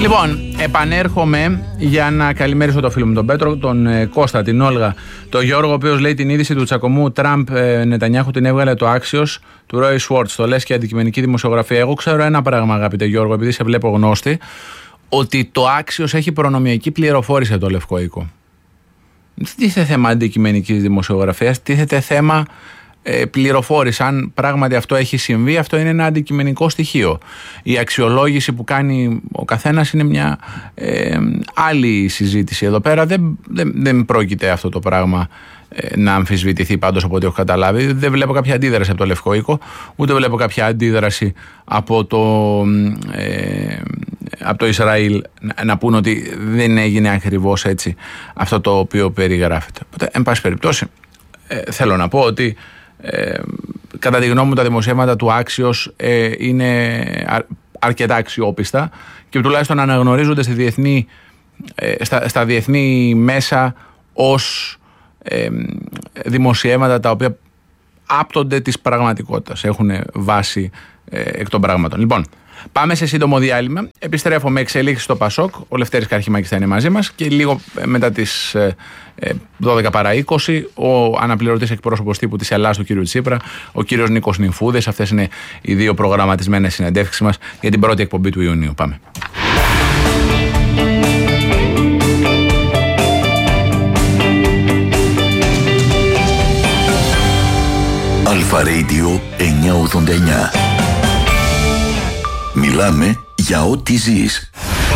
Λοιπόν, επανέρχομαι για να καλημερίσω τον φίλο μου τον Πέτρο, τον Κώστα, την Όλγα, τον Γιώργο, ο οποίος λέει την είδηση του τσακωμού Τραμπ-Νετανιάχου την έβγαλε το Axios του Roy Schwartz. Το λες και αντικειμενική δημοσιογραφία. Εγώ ξέρω ένα πράγμα, αγαπητέ Γιώργο, επειδή σε βλέπω γνώστη, ότι το Axios έχει προνομιακή πληροφόρηση από το Λευκό Οίκο. Δεν τίθεται θέμα αντικειμενικής δημοσιογραφίας, τίθεται θέμα πληροφόρηση. Αν πράγματι αυτό έχει συμβεί, αυτό είναι ένα αντικειμενικό στοιχείο. Η αξιολόγηση που κάνει ο καθένας είναι μια άλλη συζήτηση. Εδώ πέρα δεν πρόκειται αυτό το πράγμα να αμφισβητηθεί, πάντως από ό,τι έχω καταλάβει. Δεν βλέπω κάποια αντίδραση από το Λευκό Οίκο, ούτε βλέπω κάποια αντίδραση από το Ισραήλ να πούν ότι δεν έγινε ακριβώς έτσι αυτό το οποίο περιγράφεται. Οπότε, εν πάση περιπτώσει, θέλω να πω ότι κατά τη γνώμη μου τα δημοσιεύματα του Axios είναι αρκετά αξιόπιστα και τουλάχιστον αναγνωρίζονται στα διεθνή μέσα ως δημοσιεύματα τα οποία άπτονται της πραγματικότητας, έχουν βάση εκ των πράγματων. Λοιπόν, πάμε σε σύντομο διάλειμμα. Επιστρέφω με εξελίξεις στο Πασόκ. Ο Λευτέρης Καρχημάκης θα είναι μαζί μας και λίγο μετά τις 12 παρά 20 ο αναπληρωτής εκπρόσωπος τύπου της Ελλάδας του κ. Τσίπρα, ο κ. Νίκος Νυμφούδης. Αυτές είναι οι δύο προγραμματισμένες συνεντεύξεις μας για την πρώτη εκπομπή του Ιουνίου. Πάμε. Αλφα Radio 989. Μιλάμε για ό,τι ζεις.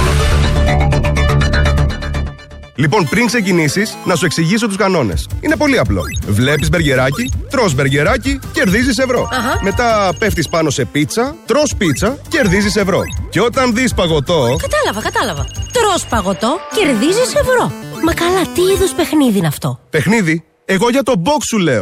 Λοιπόν, πριν ξεκινήσεις, να σου εξηγήσω τους κανόνες. Είναι πολύ απλό. Βλέπεις μπεργκεράκι, τρως μπεργκεράκι, κερδίζεις ευρώ. Μετά πέφτεις πάνω σε πίτσα, τρως πίτσα, κερδίζεις ευρώ. Και όταν δεις παγωτό... Κατάλαβα. Τρως παγωτό, κερδίζεις ευρώ. Μα καλά, τι είδους παιχνίδι είναι αυτό? Παιχνίδι? Εγώ για το box σου λέω.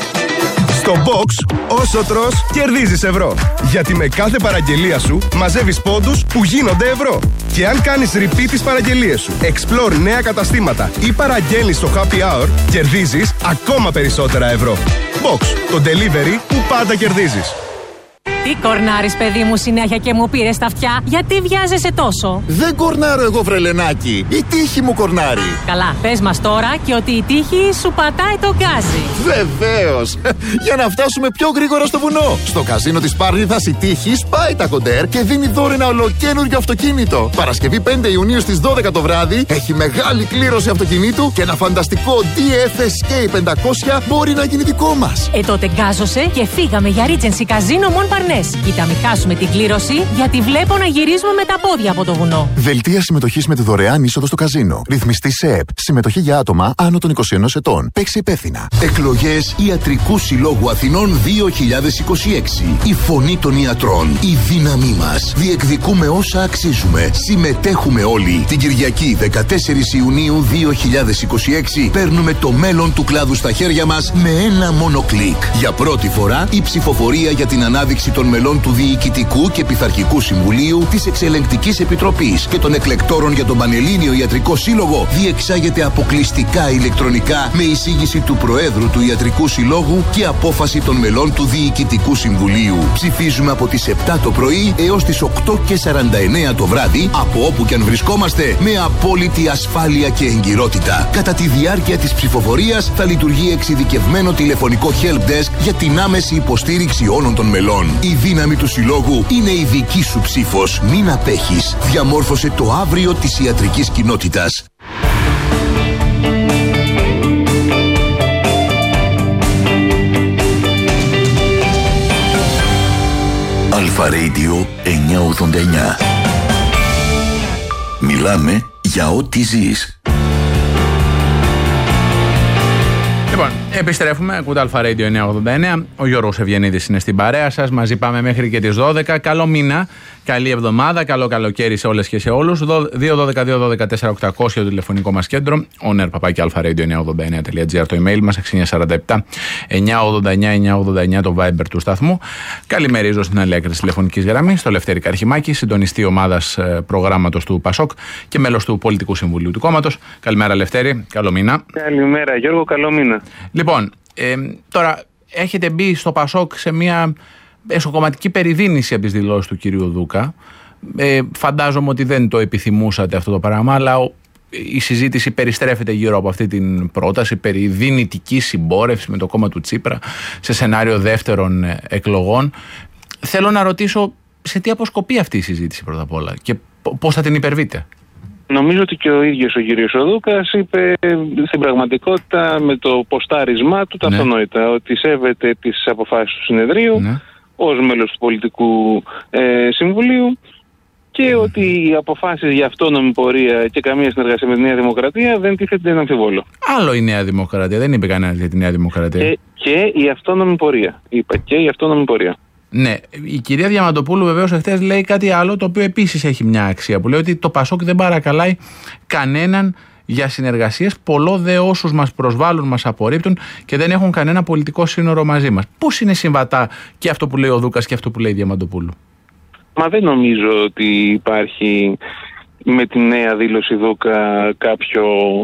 Στο box, όσο τρως, κερδίζεις ευρώ. Γιατί με κάθε παραγγελία σου μαζεύεις πόντους που γίνονται ευρώ. Και αν κάνεις repeat τις παραγγελίες σου, explore νέα καταστήματα ή παραγγέλνεις στο happy hour, κερδίζεις ακόμα περισσότερα ευρώ. Box, το delivery που πάντα κερδίζεις. Τι κορνάρεις, παιδί μου, συνέχεια και μου πήρες τα αυτιά? Γιατί βιάζεσαι τόσο? Δεν κορνάρω εγώ, βρελενάκι. Η τύχη μου κορνάρει. Καλά, πες μας τώρα και ότι η τύχη σου πατάει το γκάζι. Βεβαίως. Για να φτάσουμε πιο γρήγορα στο βουνό. Στο καζίνο της Πάρνηθας η τύχη σπάει τα κοντέρ και δίνει δώρο ένα ολοκαίνουργιο αυτοκίνητο. Παρασκευή 5 Ιουνίου στις 12 το βράδυ έχει μεγάλη κλήρωση αυτοκινήτου και ένα φανταστικό DF Escape 500 μπορεί να γίνει δικό μας. Τότε γκάζωσε και φύγαμε για Regency Casino Mon Parnes. Κοίτα, μην χάσουμε την κλήρωση, γιατί βλέπω να γυρίζουμε με τα πόδια από το βουνό. Δελτία συμμετοχής με τη δωρεάν είσοδο στο καζίνο. Ρυθμιστή ΣΕΕΠ. Συμμετοχή για άτομα άνω των 21 ετών. Παίξει υπεύθυνα. Εκλογές Ιατρικού Συλλόγου Αθηνών 2026. Η φωνή των ιατρών. Η δύναμή μας. Διεκδικούμε όσα αξίζουμε. Συμμετέχουμε όλοι. Την Κυριακή 14 Ιουνίου 2026 παίρνουμε το μέλλον του κλάδου στα χέρια μας με ένα μόνο κλικ. Για πρώτη φορά η ψηφοφορία για την ανάδειξη των μελών του Διοικητικού και Πειθαρχικού Συμβουλίου, της Εξελεγκτικής Επιτροπής και των εκλεκτόρων για τον Πανελλήνιο Ιατρικό Σύλλογο διεξάγεται αποκλειστικά ηλεκτρονικά με εισήγηση του Προέδρου του Ιατρικού Συλλόγου και απόφαση των μελών του Διοικητικού Συμβουλίου. Ψηφίζουμε από τις 7 το πρωί έως τις 8:49 το βράδυ, από όπου και αν βρισκόμαστε, με απόλυτη ασφάλεια και εγκυρότητα. Κατά τη διάρκεια της ψηφοφορίας θα λειτουργεί εξειδικευμένο τηλεφωνικό helpdesk για την άμεση υποστήριξη όλων των μελών. Η δύναμη του Συλλόγου είναι η δική σου ψήφος. Μην απέχεις. Διαμόρφωσε το αύριο της ιατρικής κοινότητας. Αλφα Radio 989. Μιλάμε για ό,τι ζεις. Λοιπόν, επιστρέφουμε. Ακούτε Αλφα Radio 989. Ο Γιώργος Ευγενίδης είναι στην παρέα σας. Μαζί πάμε μέχρι και τις 12. Καλό μήνα, καλή εβδομάδα, καλό καλοκαίρι σε όλες και σε όλους. 2-12-2-12-4-800 το τηλεφωνικό μας κέντρο. oner@alpharadio989.gr το email μας. 6947 989 το Viber του σταθμού. Καλημερίζω στην άλλη άκρη της τηλεφωνικής γραμμής, στο Λευτέρη Καρχημάκη, συντονιστή ομάδας προγράμματος του Πασόκ και μέλος του Πολιτικού Συμβουλίου του κόμματος. Καλημέρα, Λευτέρη. Καλό μήνα. Καλημέρα, Γιώργο. Καλό μήνα. Λοιπόν, τώρα έχετε μπει στο Πασόκ σε μια εσωκομματική περιδίνηση από τις δηλώσεις του κυρίου Δούκα. Φαντάζομαι ότι δεν το επιθυμούσατε αυτό το πράγμα, αλλά η συζήτηση περιστρέφεται γύρω από αυτή την πρόταση περί δυνητικής συμπόρευσης με το κόμμα του Τσίπρα σε σενάριο δεύτερων εκλογών. Θέλω να ρωτήσω σε τι αποσκοπεί αυτή η συζήτηση πρώτα απ' όλα και πώς θα την υπερβείτε. Νομίζω ότι και ο ίδιος ο κύριος Οδούκας είπε στην πραγματικότητα με το ποστάρισμά του τα αυτονόητα, ότι σέβεται τις αποφάσεις του συνεδρίου ως μέλος του πολιτικού συμβουλίου και ότι οι αποφάσεις για αυτόνομη πορεία και καμία συνεργασία με τη Νέα Δημοκρατία δεν τίθεται να αμφιβόλο. Άλλο η Νέα Δημοκρατία, δεν είπε κανένας για τη Νέα Δημοκρατία. Και η αυτόνομη πορεία. Είπα και η αυτόνομη πορεία. Ναι, η κυρία Διαμαντοπούλου βεβαίως εχθές λέει κάτι άλλο το οποίο επίσης έχει μια αξία, που λέει ότι το Πασόκ δεν παρακαλάει κανέναν για συνεργασίες, πολλό δε όσους μας προσβάλλουν, μας απορρίπτουν και δεν έχουν κανένα πολιτικό σύνορο μαζί μας. Πώς είναι συμβατά και αυτό που λέει ο Δούκας και αυτό που λέει η Διαμαντοπούλου? Μα δεν νομίζω ότι υπάρχει με τη νέα δήλωση Δούκα κάποιο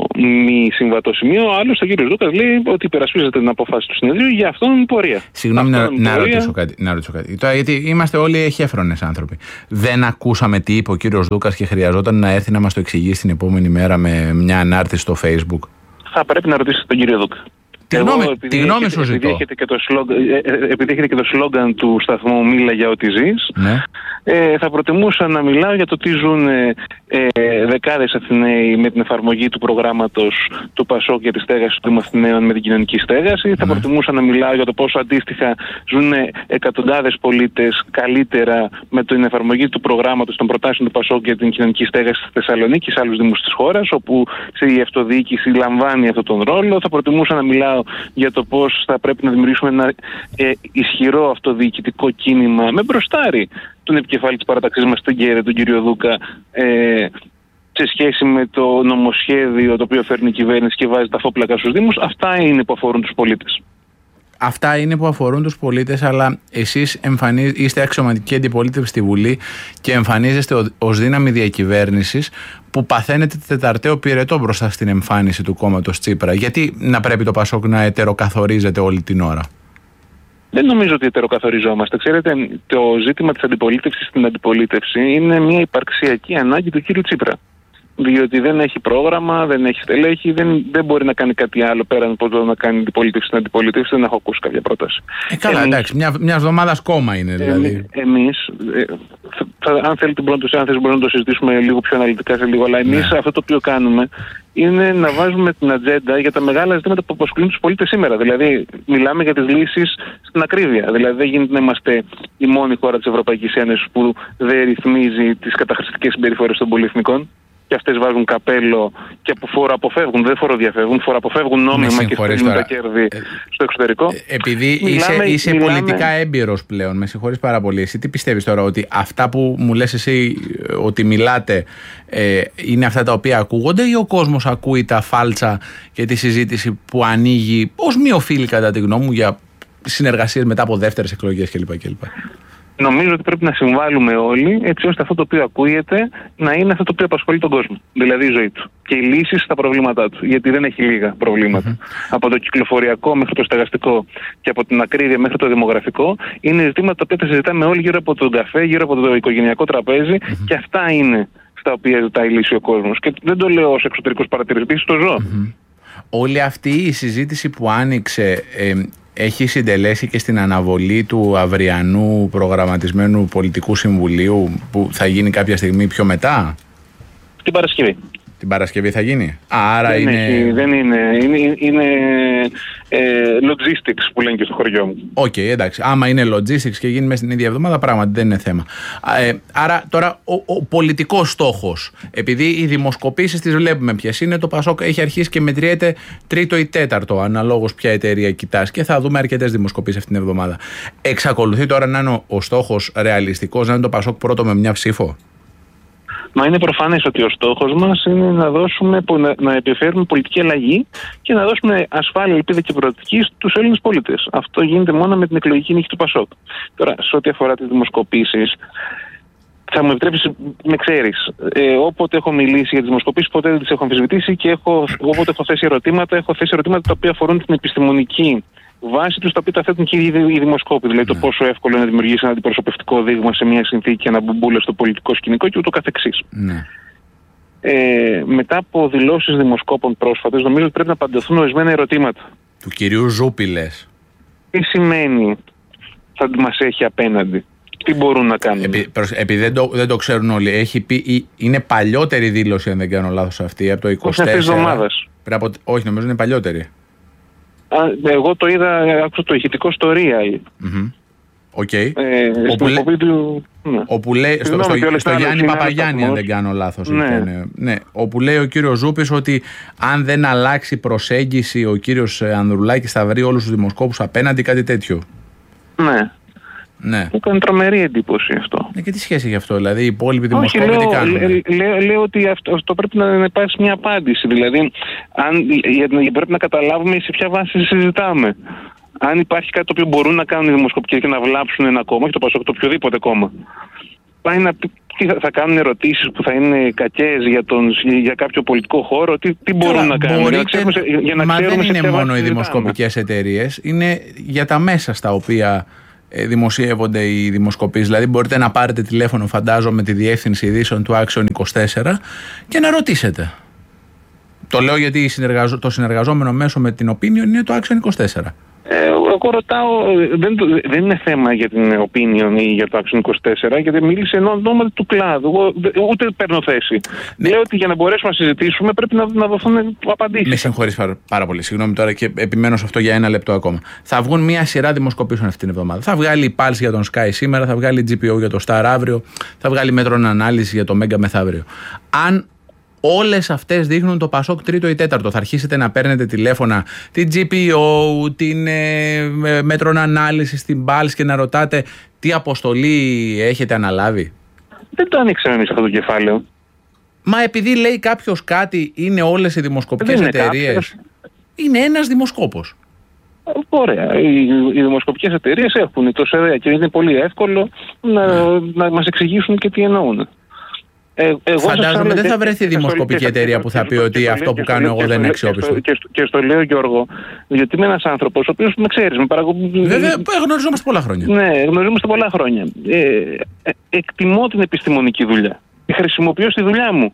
μη συμβατό σημείο. Άλλωστε ο κύριος Δούκας λέει ότι υπερασπίζεται την απόφαση του συνεδρίου για αυτόν την πορεία. Συγγνώμη να ρωτήσω κάτι. Τώρα, γιατί είμαστε όλοι εχέφρονες άνθρωποι. Δεν ακούσαμε τι είπε ο κύριος Δούκας και χρειαζόταν να έρθει να μας το εξηγήσει την επόμενη μέρα με μια ανάρτηση στο Facebook? Θα πρέπει να ρωτήσετε τον κύριο Δούκα. Τη γνώμη σου ζητώ. Επειδή έχετε και το σλόγγαν του σταθμού «Μίλα για ό,τι ζεις», θα προτιμούσα να μιλάω για το τι ζουν δεκάδες Αθηναίοι με την εφαρμογή του προγράμματος του Πασόκ για τη στέγαση των Αθηναίων με την κοινωνική στέγαση. Θα προτιμούσα να μιλάω για το πόσο αντίστοιχα ζουν εκατοντάδες πολίτες καλύτερα με την εφαρμογή του προγράμματος των προτάσεων του Πασόκ για την κοινωνική στέγαση στη Θεσσαλονίκη και σε άλλους δήμους της χώρας, όπου η αυτοδιοίκηση λαμβάνει αυτόν τον ρόλο. Θα προτιμούσα να μιλάω για το πώς θα πρέπει να δημιουργήσουμε ένα ισχυρό αυτοδιοικητικό κίνημα με μπροστάρι τον επικεφαλή της παραταξής μας, τον κύριο Δούκα, σε σχέση με το νομοσχέδιο το οποίο φέρνει η κυβέρνηση και βάζει τα φόπλακα στους Δήμους. Αυτά είναι που αφορούν τους πολίτες. Αυτά είναι που αφορούν τους πολίτες, αλλά εσείς είστε αξιωματική αντιπολίτευση στη Βουλή και εμφανίζεστε ως δύναμη διακυβέρνησης που παθαίνετε τεταρταίο πυρετό μπροστά στην εμφάνιση του κόμματος Τσίπρα. Γιατί να πρέπει το Πασόκ να ετεροκαθορίζεται όλη την ώρα? Δεν νομίζω ότι ετεροκαθοριζόμαστε. Ξέρετε, το ζήτημα της αντιπολίτευσης στην αντιπολίτευση είναι μια υπαρξιακή ανάγκη του κύριου Τσίπρα. Διότι δεν έχει πρόγραμμα, δεν έχει στελέχη, δεν μπορεί να κάνει κάτι άλλο πέραν από το να κάνει αντιπολίτευση στην αντιπολίτευση. Δεν έχω ακούσει κάποια πρόταση. Καλά, εντάξει, μια εβδομάδα κόμμα είναι δηλαδή. Εμείς, αν θέλετε μπορούμε να το συζητήσουμε λίγο πιο αναλυτικά σε λίγο, αλλά εμείς αυτό το οποίο κάνουμε είναι να βάζουμε την ατζέντα για τα μεγάλα ζητήματα που απασχολούν τους πολίτες σήμερα. Δηλαδή, μιλάμε για τις λύσεις στην ακρίβεια. Δηλαδή, δεν γίνεται να είμαστε η μόνη χώρα της Ευρωπαϊκής Ένωσης που δεν ρυθμίζει τις καταχρηστικές συμπεριφορές των πολυεθνικών. Και αυτές βάζουν καπέλο και φοροαποφεύγουν, δεν φοροδιαφεύγουν, φοροαποφεύγουν νόμιμα και στέλνουν τα κέρδη στο εξωτερικό. Επειδή είσαι πολιτικά έμπειρος πλέον, με συγχωρείς πάρα πολύ. Εσύ τι πιστεύεις τώρα, ότι αυτά που μου λες εσύ ότι μιλάτε είναι αυτά τα οποία ακούγονται, ή ο κόσμος ακούει τα φάλτσα και τη συζήτηση που ανοίγει ως μη οφείλει κατά τη γνώμη μου για συνεργασίες μετά από δεύτερες εκλογές κλπ. Νομίζω ότι πρέπει να συμβάλλουμε όλοι έτσι ώστε αυτό το οποίο ακούγεται να είναι αυτό το οποίο απασχολεί τον κόσμο. Δηλαδή η ζωή του και οι λύσεις στα προβλήματά του. Γιατί δεν έχει λίγα προβλήματα. Από το κυκλοφοριακό μέχρι το στεγαστικό και από την ακρίβεια μέχρι το δημογραφικό, είναι ζητήματα τα οποία θα συζητάμε όλοι γύρω από τον καφέ, γύρω από το οικογενειακό τραπέζι, και αυτά είναι στα οποία ζητάει λύση ο κόσμος. Και δεν το λέω ως εξωτερικός παρατηρητής, το ζω. Όλη αυτή η συζήτηση που άνοιξε έχει συντελέσει και στην αναβολή του αυριανού προγραμματισμένου πολιτικού συμβουλίου που θα γίνει κάποια στιγμή πιο μετά? Την Παρασκευή. Την Παρασκευή θα γίνει. Άρα δεν είναι logistics που λένε και στο χωριό μου. Οκ, εντάξει. Άμα είναι logistics και γίνει μέσα στην ίδια εβδομάδα, πράγματι δεν είναι θέμα. Άρα τώρα ο πολιτικός στόχος, επειδή οι δημοσκοπήσεις τις βλέπουμε ποιες είναι, το Πασόκ έχει αρχίσει και μετριέται τρίτο ή τέταρτο, αναλόγως ποια εταιρεία κοιτάς, και θα δούμε αρκετές δημοσκοπήσεις αυτήν την εβδομάδα. Εξακολουθεί τώρα να είναι ο στόχος ρεαλιστικός, να είναι το Πασόκ πρώτο με μια ψήφο? Μα είναι προφανές ότι ο στόχος μας είναι να επιφέρουμε πολιτική αλλαγή και να δώσουμε ασφάλεια, ελπίδα και προοπτική στους Έλληνες πολίτες. Αυτό γίνεται μόνο με την εκλογική νίκη του Πασόκ. Τώρα, σε ό,τι αφορά τις δημοσκοπήσεις, θα μου επιτρέψεις, με ξέρεις, όποτε έχω μιλήσει για τις δημοσκοπήσεις, ποτέ δεν τις έχω αμφισβητήσει, και όποτε έχω θέσει ερωτήματα τα οποία αφορούν την επιστημονική βάση τους τα οποία τα θέτουν και οι δημοσκόποι. Δηλαδή το πόσο εύκολο είναι να δημιουργήσει ένα αντιπροσωπευτικό δείγμα σε μια συνθήκη, ένα μπουμπούλε στο πολιτικό σκηνικό και ούτω καθεξής. Ναι. Μετά από δηλώσεις δημοσκόπων πρόσφατες, νομίζω ότι πρέπει να απαντηθούν ορισμένα ερωτήματα. Του κυρίου Ζούπη, λες. Τι σημαίνει θα μας έχει απέναντι, τι μπορούν να κάνουν. Επειδή δεν το ξέρουν όλοι, έχει πει, είναι παλιότερη δήλωση, αν δεν κάνω λάθος αυτή, από το 24. Όχι αυτής της εβδομάδας. Όχι, νομίζω είναι παλιότερη. Εγώ το είδα, άκουσα το ηχητικό στο Real. Οκ. Όπου λέει, στο Γιάννη Παπαγιάννη, αν δεν κάνω λάθος. Ναι. Όπου λέει ο κύριος Ζούπης ότι αν δεν αλλάξει προσέγγιση ο κύριος Ανδρουλάκης θα βρει όλους τους δημοσκόπους απέναντι, κάτι τέτοιο. Ναι. Μου κάνει τρομερή εντύπωση αυτό. Και τι σχέση έχει αυτό, δηλαδή οι υπόλοιποι δημοσκόποι τι κάνουν? Λέω ότι αυτό πρέπει να υπάρξει μια απάντηση. Δηλαδή, πρέπει να καταλάβουμε σε ποια βάση συζητάμε. Αν υπάρχει κάτι το οποίο μπορούν να κάνουν οι δημοσκοπικές και να βλάψουν ένα κόμμα, όχι το ΠΑΣΟΚ, το οποιοδήποτε κόμμα, πάει να πει, θα κάνουν ερωτήσεις που θα είναι κακές για κάποιο πολιτικό χώρο, τι μπορούν να κάνουν. Μα δεν είναι μόνο οι δημοσκοπικές εταιρείες, είναι για τα μέσα στα οποία δημοσιεύονται οι δημοσκοπήσεις. Δηλαδή μπορείτε να πάρετε τηλέφωνο, φαντάζομαι, τη διεύθυνση ειδήσεων του Action 24 και να ρωτήσετε. Το λέω γιατί το συνεργαζόμενο μέσο με την Opinion είναι το Action 24. Εγώ ρωτάω, δεν είναι θέμα για την Opinion ή για το Action 24, γιατί μίλησε ονόματι του κλάδου. Εγώ ούτε παίρνω θέση. Ναι. Λέω ότι για να μπορέσουμε να συζητήσουμε πρέπει να δοθούν απαντήσεις. Με συγχωρείς πάρα πολύ. Συγγνώμη τώρα και επιμένω σε αυτό για ένα λεπτό ακόμα. Θα βγουν μια σειρά δημοσκοπήσεων αυτή την εβδομάδα. Θα βγάλει η Pulse για τον Sky σήμερα, θα βγάλει η GPO για το Star αύριο, θα βγάλει Μέτρων Ανάλυση για το Mega μεθαύριο. Αν όλες αυτές δείχνουν το Πασόκ τρίτο ή τέταρτο, θα αρχίσετε να παίρνετε τηλέφωνα την GPO, την Μέτρων Ανάλυση, την Pulse και να ρωτάτε τι αποστολή έχετε αναλάβει? Δεν το ανοίξαμε εμείς αυτό το κεφάλαιο. Μα επειδή λέει κάποιος κάτι, είναι όλες οι δημοσκοπικές εταιρείες? Είναι ένας δημοσκόπος. Ωραία. Οι δημοσκοπικές εταιρείες έχουν το ΣΕΔΕΑ και είναι πολύ εύκολο να μας εξηγήσουν και τι εννοούν. Φαντάζομαι δεν θα βρεθεί δημοσκοπική εταιρεία που θα πει ότι αυτό που κάνω εγώ δεν είναι αξιόπιστο. Και στο λέω, Γιώργο, γιατί είμαι ένας άνθρωπος ο οποίος με ξέρεις, με παρακολουθεί. Βέβαια, γνωριζόμαστε πολλά χρόνια. Ναι, γνωριζόμαστε πολλά χρόνια. Εκτιμώ την επιστημονική δουλειά. Τη χρησιμοποιώ στη δουλειά μου.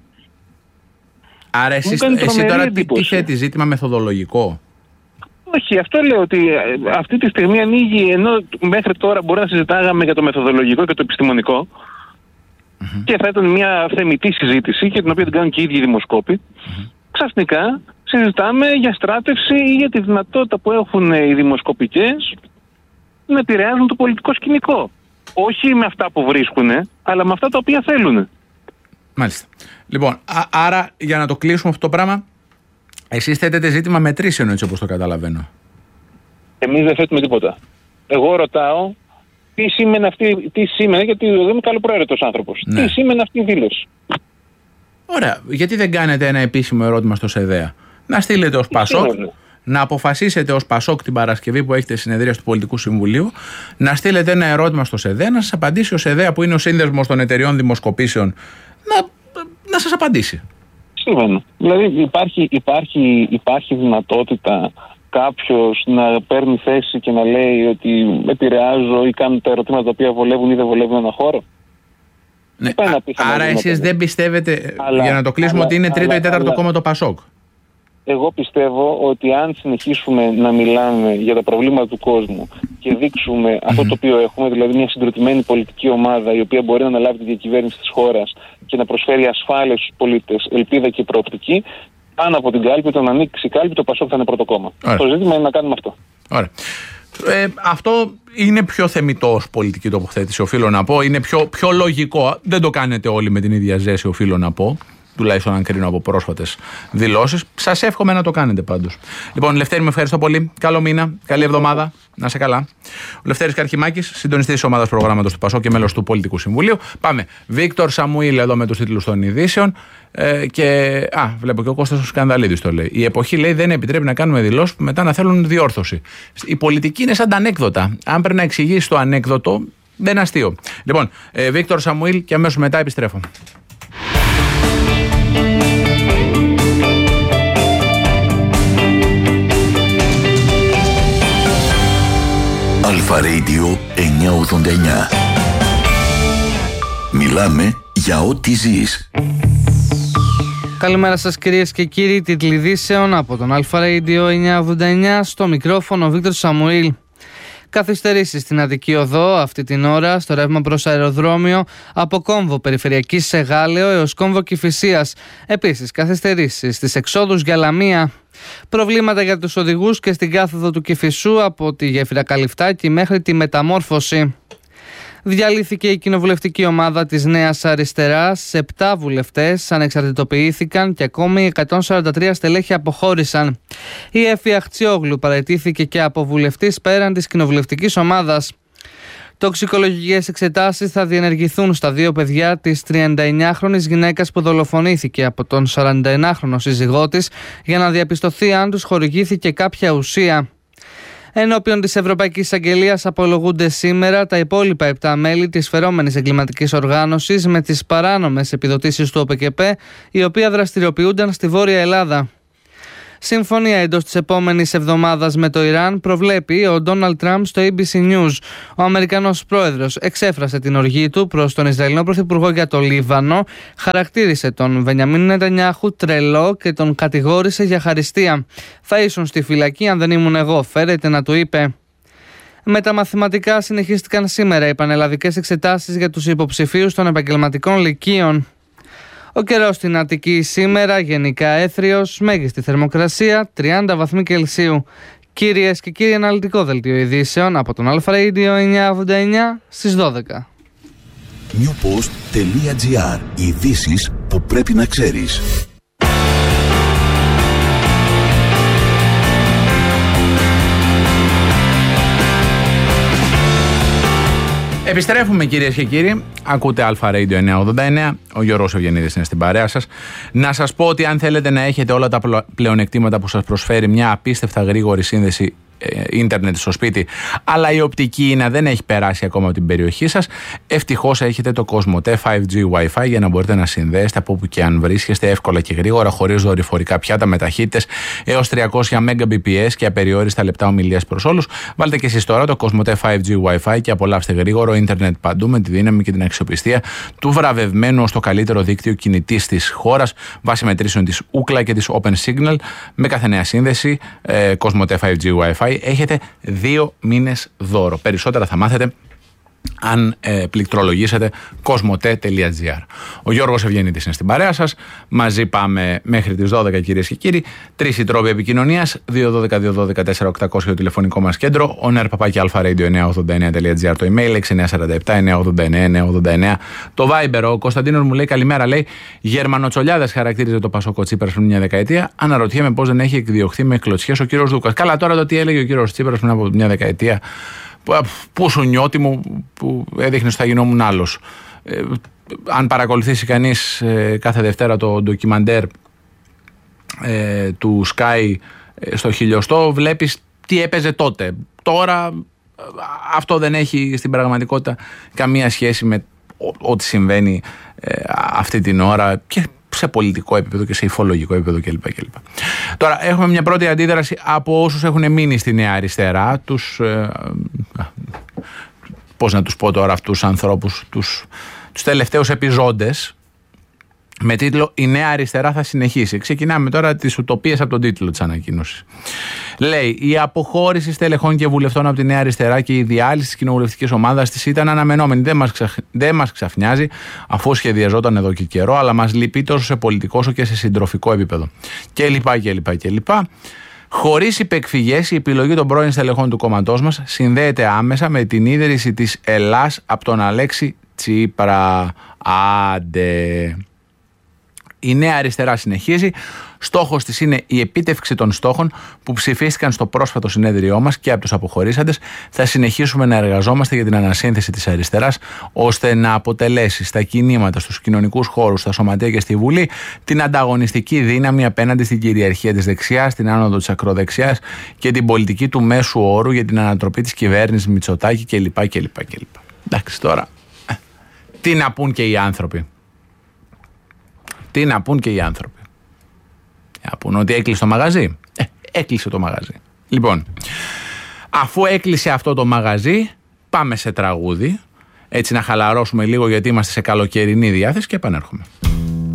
Άρα εσύ τώρα τι θέτει, ζήτημα μεθοδολογικό? Όχι, αυτό λέω ότι αυτή τη στιγμή ανοίγει, ενώ μέχρι τώρα μπορεί να συζητάγαμε για το μεθοδολογικό και το επιστημονικό. Και θα ήταν μια θεμιτή συζήτηση και την οποία την κάνουν και οι ίδιοι δημοσκόποι. Ξαφνικά συζητάμε για στράτευση ή για τη δυνατότητα που έχουν οι δημοσκοπικές να επηρεάζουν το πολιτικό σκηνικό. Όχι με αυτά που βρίσκουν, αλλά με αυτά τα οποία θέλουν. Μάλιστα. Λοιπόν, άρα για να το κλείσουμε αυτό το πράγμα, εσείς θέτετε ζήτημα μετρήσεων, έτσι όπως το καταλαβαίνω. Εμείς δεν θέτουμε τίποτα. Εγώ ρωτάω τι σήμαινε, γιατί δεν είμαι καλοπροαίρετος άνθρωπος. Ναι. Τι σήμαινε αυτή η δήλωση? Ωραία. Γιατί δεν κάνετε ένα επίσημο ερώτημα στο ΣΕΔΕΑ? Να στείλετε ως Πασόκ, να αποφασίσετε ως Πασόκ την Παρασκευή που έχετε συνεδρία του Πολιτικού Συμβουλίου, να στείλετε ένα ερώτημα στο ΣΕΔΕΑ, να σας απαντήσει ο ΣΕΔΕΑ, που είναι ο σύνδεσμος των εταιριών δημοσκοπήσεων, να σας απαντήσει. Σύμφωνα. Δηλαδή υπάρχει δυνατότητα κάποιος να παίρνει θέση και να λέει ότι επηρεάζω ή κάνω τα ερωτήματα τα οποία βολεύουν ή δεν βολεύουν ένα χώρο? Ναι. Άρα εσείς δεν πιστεύετε, για να το κλείσουμε, ότι είναι τρίτο ή τέταρτο κόμμα το Πασόκ? Εγώ πιστεύω ότι αν συνεχίσουμε να μιλάμε για τα προβλήματα του κόσμου και δείξουμε αυτό το οποίο έχουμε, δηλαδή μια συγκροτημένη πολιτική ομάδα η οποία μπορεί να αναλάβει τη διακυβέρνηση της χώρας και να προσφέρει ασφάλεια στους πολίτες, ελπίδα και προοπτική, πάνω από την κάλπη, το να ανοίξει η κάλπη, το Πασόκ θα είναι πρώτο κόμμα. Το ζήτημα είναι να κάνουμε αυτό. Ωραία. Αυτό είναι πιο θεμιτό ως πολιτική τοποθέτηση, οφείλω να πω. Είναι πιο λογικό. Δεν το κάνετε όλοι με την ίδια ζέση, οφείλω να πω. Τουλάχιστον αν κρίνω από πρόσφατες δηλώσεις. Σας εύχομαι να το κάνετε πάντως. Λοιπόν, Λευτέρη, με ευχαριστώ πολύ. Καλό μήνα, καλή εβδομάδα. Να είσαι καλά. Ο Λευτέρης Καρχιμάκης, συντονιστής της ομάδας προγράμματος του ΠΑΣΟΚ και μέλος του Πολιτικού Συμβουλίου. Πάμε. Βίκτορ Σαμουήλ εδώ με τους τίτλους των ειδήσεων. Βλέπω και ο Κώστας ο Σκανδαλίδης το λέει. Η εποχή, λέει, δεν επιτρέπει να κάνουμε δηλώσεις που μετά να θέλουν διόρθωση. Η πολιτική είναι σαν τα ανέκδοτα. Αν πρέπει να εξηγήσει το ανέκδοτο, δεν είναι αστείο. Λοιπόν, Βίκτορ Σαμουήλ και αμέσως μετά επιστρέφω. Αλφα Radio 989. Μιλάμε για ό,τι ζεις. Καλημέρα σας κυρίες και κύριοι, τίτλοι ειδήσεων από τον Αλφα Radio 989, στο μικρόφωνο Βίκτορ Σαμουήλ. Καθυστερήσεις στην Αττική Οδό αυτή την ώρα στο ρεύμα προς αεροδρόμιο από κόμβο Περιφερειακής σε Γάλεο έως κόμβο Κηφισίας. Επίσης καθυστερήσεις στις εξόδους για Λαμία. Προβλήματα για τους οδηγούς και στην κάθοδο του Κηφισού από τη γέφυρα Καλυφτάκη μέχρι τη Μεταμόρφωση. Διαλύθηκε η κοινοβουλευτική ομάδα της Νέας Αριστεράς, 7 βουλευτές ανεξαρτητοποιήθηκαν και ακόμη 143 στελέχη αποχώρησαν. Η Έφη Αχτσιόγλου παραιτήθηκε και από βουλευτής πέραν της κοινοβουλευτικής ομάδας. Τοξικολογικές εξετάσεις θα διενεργηθούν στα 2 παιδιά της 39χρονης γυναίκας που δολοφονήθηκε από τον 41χρονο σύζυγό της για να διαπιστωθεί αν τους χορηγήθηκε κάποια ουσία. Ενώπιον της Ευρωπαϊκής Αγγελίας απολογούνται σήμερα τα υπόλοιπα 7 μέλη της φερόμενης εγκληματικής οργάνωσης με τις παράνομες επιδοτήσεις του ΟΠΚΠ, οι οποίοι δραστηριοποιούνταν στη Βόρεια Ελλάδα. Συμφωνία εντός της επόμενης εβδομάδας με το Ιράν προβλέπει ο Ντόναλντ Τραμπ στο ABC News. Ο Αμερικανός πρόεδρος εξέφρασε την οργή του προς τον Ισραηλινό Πρωθυπουργό για το Λίβανο, χαρακτήρισε τον Μπενιαμίν Νετανιάχου τρελό και τον κατηγόρησε για χαριστία. «Θα ήσουν στη φυλακή αν δεν ήμουν εγώ», φέρεται να του είπε. Με τα μαθηματικά συνεχίστηκαν σήμερα οι πανελλαδικές εξετάσεις για τους υποψηφίους των επαγγελματικών λυκείων. Ο καιρός στην Αττική σήμερα γενικά έθριος, μέγιστη θερμοκρασία 30 βαθμοί Κελσίου. Κυρίες και κύριοι, αναλυτικό δελτίο ειδήσεων από τον Αλφα Radio 989 στις 12. Newpost.gr. Ειδήσεις που πρέπει να ξέρεις. Επιστρέφουμε κυρίες και κύριοι, ακούτε Αλφα Radio 989, ο Γιώργος Ευγενίδης είναι στην παρέα σας. Να σας πω ότι αν θέλετε να έχετε όλα τα πλεονεκτήματα που σας προσφέρει μια απίστευτα γρήγορη σύνδεση ίντερνετ στο σπίτι, αλλά η οπτική ίνα δεν έχει περάσει ακόμα από την περιοχή σας, ευτυχώς έχετε το COSMOTE 5G Wi-Fi για να μπορείτε να συνδέσετε από όπου και αν βρίσκεστε εύκολα και γρήγορα, χωρίς δορυφορικά πιάτα, με ταχύτητες έως 300 Mbps και απεριόριστα λεπτά ομιλίας προς όλους. Βάλτε και εσείς τώρα το COSMOTE 5G Wi-Fi και απολαύστε γρήγορο ίντερνετ παντού με τη δύναμη και την αξιοπιστία του βραβευμένου ως το καλύτερο δίκτυο κινητής της χώρας βάσει μετρήσεων της Ookla και της Open Signal. Με κάθε νέα σύνδεση COSMOTE 5G Wi-Fi έχετε 2 μήνες δώρο. Περισσότερα θα μάθετε αν πληκτρολογήσετε cosmote.gr. Ο Γιώργος Ευγενίδης είναι στην παρέα σας. Μαζί πάμε μέχρι τις 12 κυρίες και κύριοι. 3 οι τρόποι επικοινωνίας: 212-212-4800 το τηλεφωνικό μας κέντρο, oner@alpharadio989.gr το email, 6947-989-989 το Viber. Ο Κωνσταντίνος μου λέει καλημέρα, λέει Γερμανοτσολιάδες χαρακτήριζε το Πασόκο Τσίπρας πριν μια δεκαετία. Αναρωτιέμαι πώς δεν έχει εκδιωχθεί με κλωτσιές ο κύριος Δούκας. Καλά, τώρα το τι έλεγε ο κύριος Τσίπρας πριν από μια δεκαετία. Πού σου νιώτη μου που έδειχνε ότι θα γινόμουν άλλος. Αν παρακολουθήσει κανείς κάθε Δευτέρα το ντοκιμαντέρ του Sky στο χιλιοστό, βλέπεις τι έπαιζε τότε. Τώρα αυτό δεν έχει στην πραγματικότητα καμία σχέση με ό,τι συμβαίνει αυτή την ώρα και σε πολιτικό επίπεδο και σε υφολογικό επίπεδο κλπ. Τώρα έχουμε μια πρώτη αντίδραση από όσους έχουν μείνει στη Νέα Αριστερά, πώς να τους πω τώρα αυτούς τους ανθρώπους, τους τελευταίους επιζώντες, με τίτλο «Η Νέα Αριστερά θα συνεχίσει». Ξεκινάμε τώρα τις ουτοπίες από τον τίτλο της ανακοίνωσης. Λέει: η αποχώρηση στελεχών και βουλευτών από τη Νέα Αριστερά και η διάλυση της κοινοβουλευτικής ομάδας της ήταν αναμενόμενη. Δεν μας ξαφνιάζει, αφού σχεδιαζόταν εδώ και καιρό, αλλά μας λυπεί τόσο σε πολιτικό όσο και σε συντροφικό επίπεδο. Κλπ. Χωρίς υπεκφυγές, η επιλογή των πρώην στελεχών του κόμματός μας συνδέεται άμεσα με την ίδρυση της Ελλάς από τον Αλέξη Τσίπρα. Άντε. Η Νέα Αριστερά συνεχίζει. Στόχος της είναι η επίτευξη των στόχων που ψηφίστηκαν στο πρόσφατο συνέδριό μας και από τους αποχωρήσαντες. Θα συνεχίσουμε να εργαζόμαστε για την ανασύνθεση της αριστεράς, ώστε να αποτελέσει στα κινήματα, στους κοινωνικούς χώρους, στα σωματεία και στη Βουλή την ανταγωνιστική δύναμη απέναντι στην κυριαρχία της δεξιάς, την άνοδο της ακροδεξιάς και την πολιτική του μέσου όρου για την ανατροπή της κυβέρνησης Μητσοτάκη κλπ. Εντάξει, τώρα τι να πούν και οι άνθρωποι. Να πούν ότι έκλεισε το μαγαζί. Έκλεισε το μαγαζί. Λοιπόν, Αφού έκλεισε αυτό το μαγαζί, πάμε σε τραγούδι. Έτσι να χαλαρώσουμε λίγο γιατί είμαστε σε καλοκαιρινή διάθεση και επανέρχομαι.